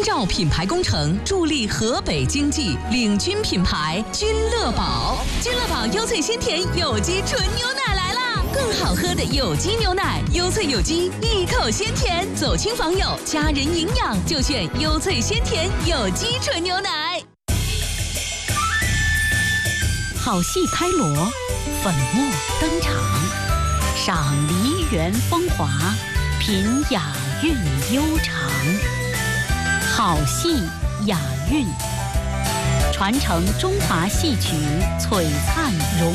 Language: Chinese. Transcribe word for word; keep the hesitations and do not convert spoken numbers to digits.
关照品牌工程，助力河北经济，领军品牌君乐宝。君乐宝优萃鲜甜有机纯牛奶来啦！更好喝的有机牛奶，优萃有机，一口鲜甜，走亲访友，家人营养就选优萃鲜甜有机纯牛奶。好戏开锣，粉墨登场，赏梨园风华，品雅韵悠长。好戏雅韵，传承中华戏曲璀璨荣。